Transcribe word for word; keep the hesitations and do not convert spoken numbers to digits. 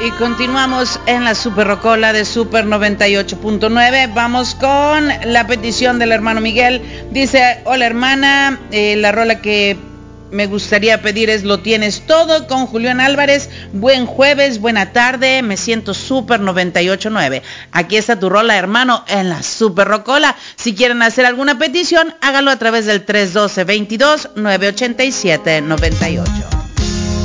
Y continuamos en la Super Rocola de Super noventa y ocho punto nueve. Vamos con la petición del hermano Miguel. Dice, hola hermana, eh, la rola que me gustaría pedir es Lo Tienes Todo con Julián Álvarez. Buen jueves, buena tarde, me siento Super noventa y ocho punto nueve. Aquí está tu rola, hermano, en la Super Rocola. Si quieren hacer alguna petición, hágalo a través del tres uno dos, veintidós, nueve ochenta y siete, noventa y ocho.